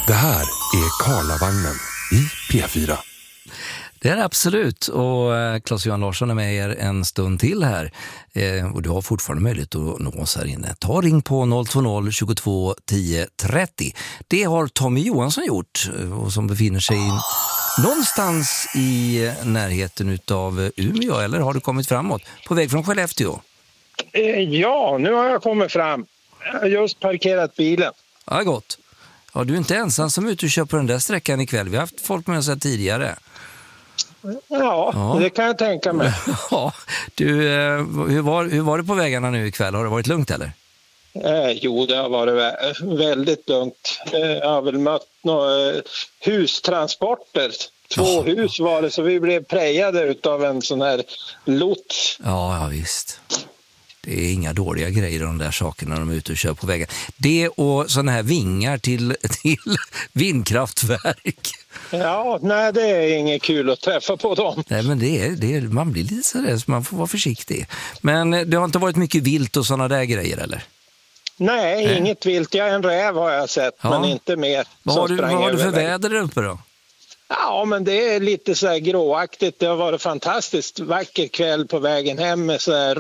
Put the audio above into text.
Det här är Karlavagnen i P4. Det är absolut, och Claes-Johan Larsson är med er en stund till här, och du har fortfarande möjlighet att nå oss här inne. Ta ring på 020 22 10 30. Det har Tommy Johansson gjort, och som befinner sig någonstans i närheten av Umeå, eller har du kommit framåt? På väg från Skellefteå? Ja, nu har jag kommit fram. Jag har just parkerat bilen. Ja, gott. Ja, du är inte ensam som är ute och kör på den där sträckan ikväll. Vi har haft folk med oss här tidigare. Ja, det kan jag tänka mig. Ja, du, hur var det på vägarna nu ikväll? Har det varit lugnt eller? Jo, det har varit väldigt lugnt. Jag har väl mött några hustransporter. 2 hus var det, så vi blev prejade utav en sån här lots. Ja, visst. Det är inga dåliga grejer de där sakerna när de är ute och kör på vägen. Det och såna här vingar till vindkraftverk. Ja, nej, det är inget kul att träffa på dem. Nej, men man blir lite sådär, så man får vara försiktig. Men det har inte varit mycket vilt och såna där grejer, eller? Nej, inget vilt. En räv har jag sett, men inte mer. Vad har du för väder där uppe då? Ja, men det är lite så här gråaktigt. Det har varit fantastiskt vacker kväll på vägen hem med så här